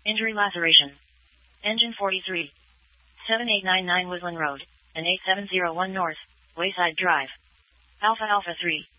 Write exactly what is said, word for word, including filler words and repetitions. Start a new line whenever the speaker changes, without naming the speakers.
Injury laceration. Engine forty-three. seven eight nine nine Woodland Road, and eight seven zero one North, Wayside Drive. Alpha Alpha three.